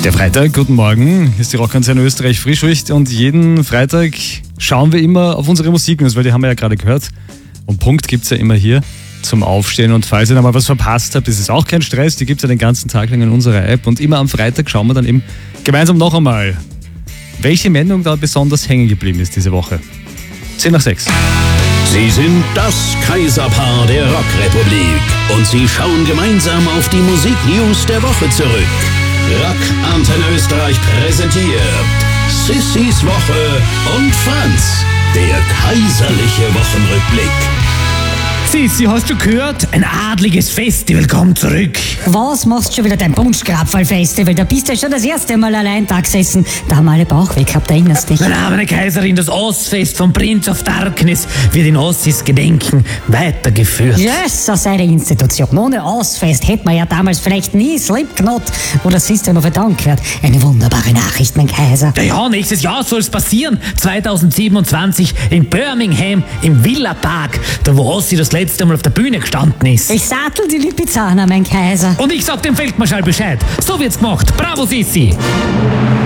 Der Freitag, guten Morgen, hier ist die Rockantenne Österreich Frischlicht und jeden Freitag schauen wir immer auf unsere Musiknews, weil die haben wir ja gerade gehört. Und Punkt gibt es ja immer hier zum Aufstehen, und falls ihr da mal was verpasst habt, ist es auch kein Stress, die gibt es ja den ganzen Tag lang in unserer App, und immer am Freitag schauen wir dann eben gemeinsam noch einmal, welche Meldung da besonders hängen geblieben ist diese Woche. 10:06. Sie sind das Kaiserpaar der Rockrepublik und Sie schauen gemeinsam auf die Musiknews der Woche zurück. Rock Antenne Österreich präsentiert Sissys Woche und Franz, der kaiserliche Wochenrückblick. Sissi, hast du gehört? Ein adliges Festival kommt zurück. Was machst du schon wieder dein Punschgrabfall-Festival? Da bist du ja schon das erste Mal allein da gesessen. Da haben alle Bauch weg gehabt, erinnerst dich? Nein, meine Kaiserin, das Ozzfest vom Prince of Darkness wird in Ossis Gedenken weitergeführt. Yes, so sei die Institution. Ohne Ozzfest hätte man ja damals vielleicht nie Slipknot oder System of a Down gehört. Eine wunderbare Nachricht, mein Kaiser. Ja, nächstes Jahr soll es passieren. 2027 in Birmingham im Villa Park, da wo Ossi das letzte Mal auf der Bühne gestanden ist. Ich sattel die Lipizzaner, mein Kaiser. Und ich sag dem Feldmarschall Bescheid. So wird's gemacht. Bravo, Sissi.